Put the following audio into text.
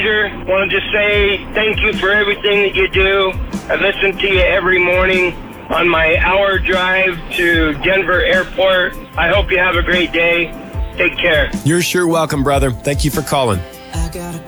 Ranger. Want to just say thank you for everything that you do. I listen to you every morning on my hour drive to Denver Airport. I hope you have a great day. Take care. You're sure welcome, brother. Thank you for calling.